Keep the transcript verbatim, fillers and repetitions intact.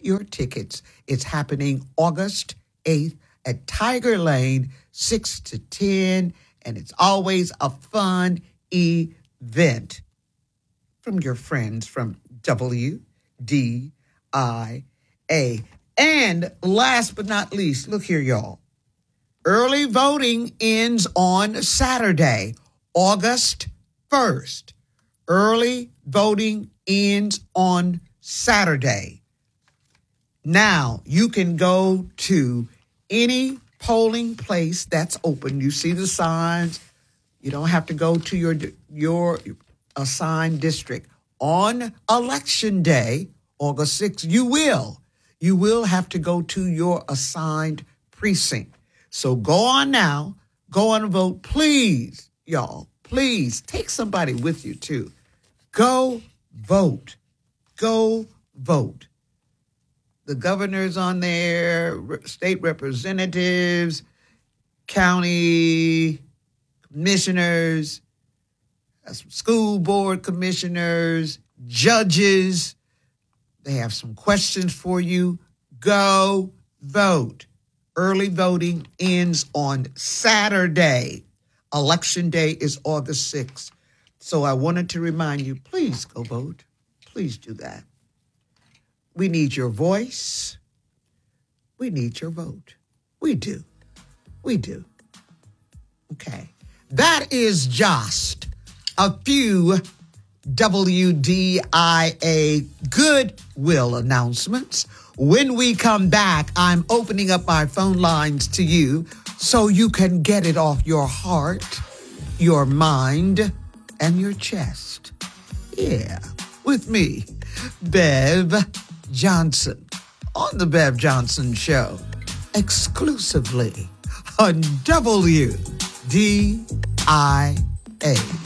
your tickets. It's happening August eighth at Tiger Lane, six to ten, and it's always a fun event. From your friends from W D I A. And last but not least, look here, y'all. Early voting ends on Saturday, August first. Early voting ends on Saturday. Now, you can go to any polling place that's open. You see the signs. You don't have to go to your your assigned district. On Election Day, August sixth, you will. You will have to go to your assigned precinct. So go on now. Go on and vote. Please, y'all, please take somebody with you, too. Go vote. Go vote. The governor's on there, state representatives, county commissioners, school board commissioners, judges. They have some questions for you. Go vote. Early voting ends on Saturday. Election Day is August sixth. So I wanted to remind you, please go vote. Please do that. We need your voice. We need your vote. We do. We do. Okay. That is just a few W D I A Goodwill announcements. When we come back, I'm opening up my phone lines to you so you can get it off your heart, your mind, and your chest. Yeah, with me, Bev Johnson, on the Bev Johnson Show, exclusively on W D I A.